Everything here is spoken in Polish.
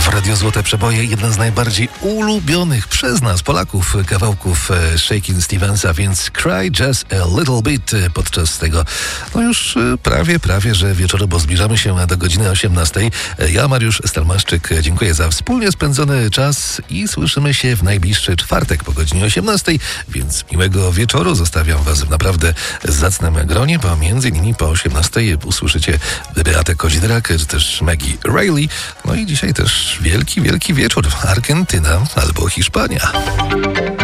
Radio Złote Przeboje, jeden z najbardziej ulubionych przez nas, Polaków, kawałków Shakin' Stevensa, więc Cry Just a Little Bit podczas tego, no już prawie, że wieczoru, bo zbliżamy się do godziny 18. Ja, Mariusz Stelmaszczyk, dziękuję za wspólnie spędzony czas i słyszymy się w najbliższy czwartek po godzinie 18, więc miłego wieczoru. Zostawiam Was w naprawdę zacnym gronie, bo między innymi po 18 usłyszycie Beatę Kozidrak, czy też Maggie Reilly. No i dzisiaj też wielki wieczór. Argentyna albo Hiszpania.